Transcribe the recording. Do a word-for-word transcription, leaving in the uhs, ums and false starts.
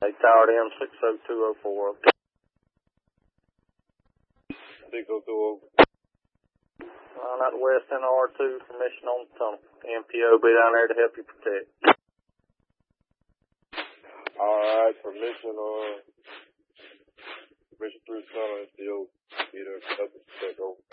Hey, Tower M six oh two oh four. six oh two oh. On that west N R two, permission on the tunnel. M P O be down there to help you protect. Alright, permission on, permission through the tunnel, M P O, be there to help you protect, over.